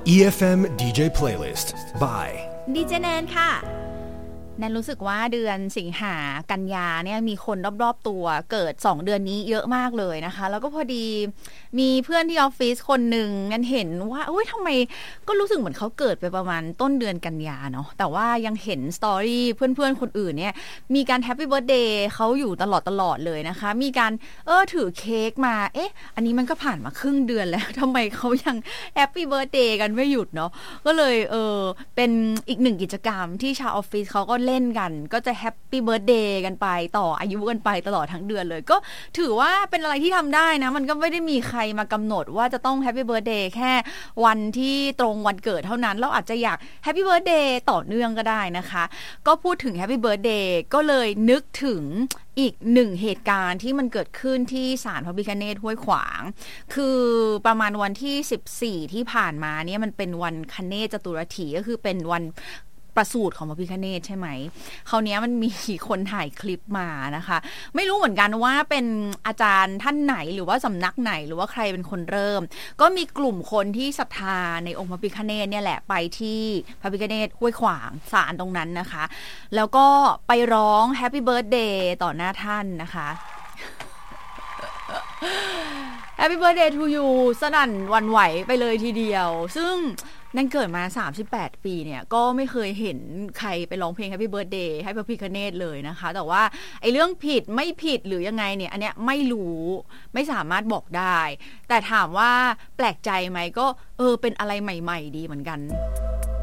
EFM DJ Playlist by ดีเจแนนค่ะแนนรู้สึกว่าเดือนสิงหากันยาเนี่ยมีคนรอบๆตัวเกิด2เดือนนี้เยอะมากเลยนะคะแล้วก็พอดีมีเพื่อนที่ออฟฟิศคนหนึ่งแนนเห็นว่าอุ๊ยทำไมก็รู้สึกเหมือนเขาเกิดไปประมาณต้นเดือนกันยาเนาะแต่ว่ายังเห็นสตอรี่เพื่อนๆคนอื่นเนี่ยมีการแฮปปี้เบิร์ธเดย์เขาอยู่ตลอดเลยนะคะมีการถือเค้กมาอันนี้มันก็ผ่านมาครึ่งเดือนแล้วทำไมเขายังแฮปปี้เบิร์ธเดย์กันไม่หยุดเนาะก็เลยเป็นอีกหนึ่งกิจกรรมที่ชาวออฟฟิศเขาก็เล่นกันก็จะแฮปปี้เบิร์ธเดย์กันไปต่ออายุกันไปตลอดทั้งเดือนเลยก็ถือว่าเป็นอะไรที่ทำได้นะมันก็ไม่ได้มีใครมากำหนดว่าจะต้องแฮปปี้เบิร์ธเดย์แค่วันที่ตรงวันเกิดเท่านั้นเราอาจจะอยากแฮปปี้เบิร์ธเดย์ต่อเนื่องก็ได้นะคะก็พูดถึงแฮปปี้เบิร์ธเดย์ก็เลยนึกถึงอีกหนึ่งเหตุการณ์ที่มันเกิดขึ้นที่ศาลพระพิฆเนศห้วยขวางคือประมาณวันที่14ที่ผ่านมาเนี่ยมันเป็นวันคเนศจตุรถีก็คือเป็นวันประสูติของพระพิฆเนศใช่ไหมคราวนี้มันมีคนถ่ายคลิปมานะคะไม่รู้เหมือนกันว่าเป็นอาจารย์ท่านไหนหรือว่าสำนักไหนหรือว่าใครเป็นคนเริ่มก็มีกลุ่มคนที่ศรัทธาในองค์พระพิฆเนศเนี่ยแหละไปที่พระพิฆเนศห้วยขวางศาลตรงนั้นนะคะแล้วก็ไปร้องแฮปปี้เบิร์ธเดย์ต่อหน้าท่านนะคะ Happy birthday to you สนั่นหวั่นไหวไปเลยทีเดียวซึ่งนั่นเกิดมา38ปีเนี่ยก็ไม่เคยเห็นใครไปร้องเพลง Happy birthday ให้พระพิฆเนศเลยนะคะแต่ว่าไอ้เรื่องผิดไม่ผิดหรือยังไงเนี่ยอันเนี้ยไม่รู้ไม่สามารถบอกได้แต่ถามว่าแปลกใจไหมก็เป็นอะไรใหม่ๆดีเหมือนกัน